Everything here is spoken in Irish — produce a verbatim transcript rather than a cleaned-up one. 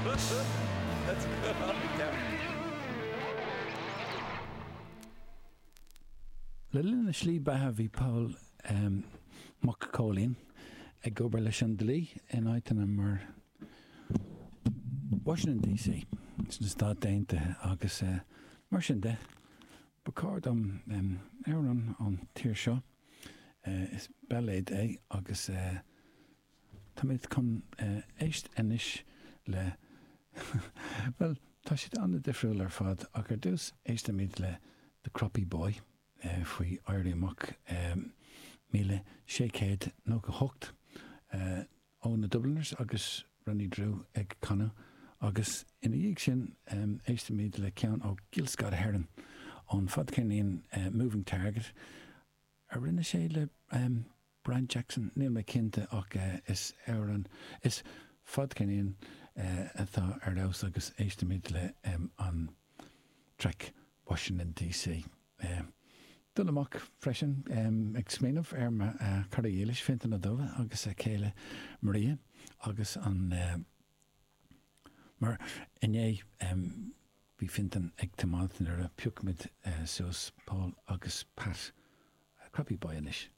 That's good. Le linn slí bethe bhí Paul um, Mac Cólín ag gobar leis an dlí in áitina mar Washington D C is na stad déinte agus uh, mar sin de bacard am um, éan an tír seo uh, is beléid é agus uh, tá méid chun uh, éist inis le well, tá siad anna difriúil ar fad ach ar dús éiste míid le the Crappie Boy uh, faoi airí amach um, míle sécéad nó go hocht uh, ó na Dubliners agus runní drú ag canna agus ina dhéag sin um, éiste míad le ceann ó Gilscad Heron ón fad cinníon uh, Moving Target a rinne sé le um, Brian Jackson níl me cinnte ach uh, is éan is fad cinníon uh, atá ar dás agus éiste míad le um, an trek Washington D C um, Dul amach freisin um, ag sméanamh ar ma uh, cara dhéilis fintan na dómha agus a céile Maria agus an uh, mar iné um, bhí fintan ag tomátain ar a piúcmid uh, suas Paul agus Pat uh, Crappie Boy inis.